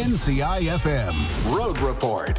NCIFM Road Report.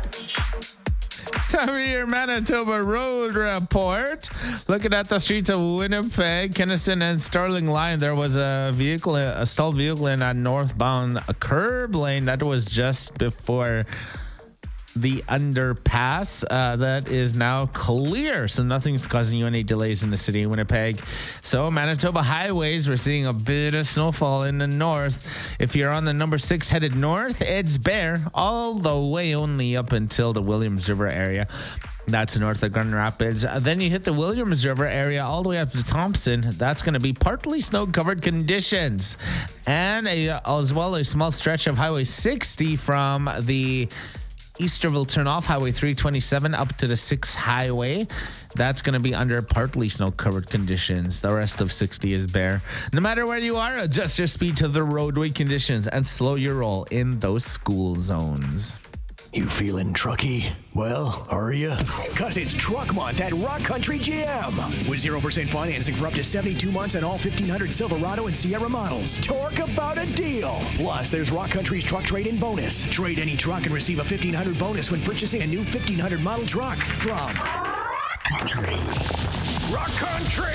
Time for your Manitoba Road Report. Looking at the streets of Winnipeg, Kinnison, and Starling Line, there was a stalled vehicle in a northbound curb lane that was just before the underpass. That is now clear, so nothing's causing you any delays in the city of Winnipeg. So Manitoba highways, we're seeing a bit of snowfall in the north. If you're on the number 6 headed north, it's bare all the way only up until the Williams River area. That's north of Grand Rapids. Then you hit the Williams River area all the way up to Thompson. That's going to be partly snow-covered conditions. And as well a small stretch of Highway 60 from the Easterville turnoff, Highway 327 up to the 6th Highway. That's going to be under partly snow-covered conditions. The rest of 60 is bare. No matter where you are, adjust your speed to the roadway conditions and slow your roll in those school zones. You feeling trucky? Well, are you? Because it's Truck Month at Rock Country GM. With 0% financing for up to 72 months on all 1500 Silverado and Sierra models. Talk about a deal. Plus, there's Rock Country's truck trade-in bonus. Trade any truck and receive a 1500 bonus when purchasing a new 1500 model truck from Rock Country. Rock Country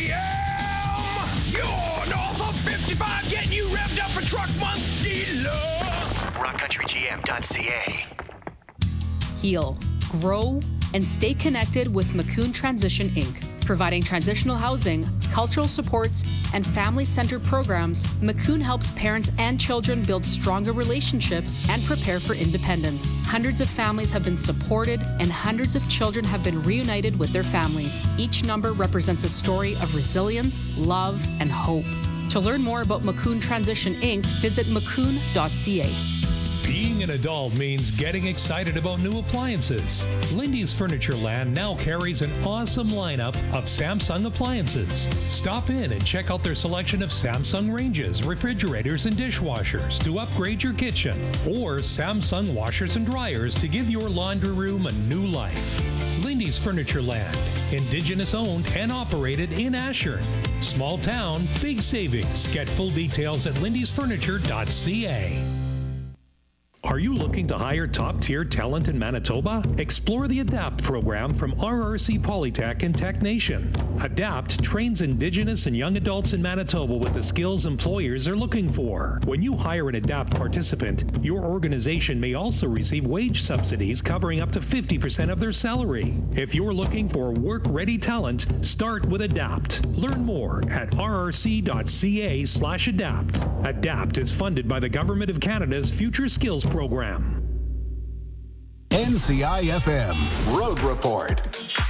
GM! You're north of 55, getting you revved up for Truck Month dealer. RockCountryGM.ca. Heal, grow, and stay connected with Macoun Transition Inc. Providing transitional housing, cultural supports, and family-centered programs, Macoun helps parents and children build stronger relationships and prepare for independence. Hundreds of families have been supported, and hundreds of children have been reunited with their families. Each number represents a story of resilience, love, and hope. To learn more about Macoun Transition Inc., visit macoun.ca. Being an adult means getting excited about new appliances. Lindy's Furniture Land now carries an awesome lineup of Samsung appliances. Stop in and check out their selection of Samsung ranges, refrigerators, and dishwashers to upgrade your kitchen, or Samsung washers and dryers to give your laundry room a new life. Lindy's Furniture Land, Indigenous owned and operated in Ashern. Small town, big savings. Get full details at lindysfurniture.ca. Are you looking to hire top-tier talent in Manitoba? Explore the ADAPT program from RRC Polytech and Tech Nation. ADAPT trains Indigenous and young adults in Manitoba with the skills employers are looking for. When you hire an ADAPT participant, your organization may also receive wage subsidies covering up to 50% of their salary. If you're looking for work-ready talent, start with ADAPT. Learn more at rrc.ca/ADAPT. ADAPT is funded by the Government of Canada's Future Skills Program. NCIFM Road Report.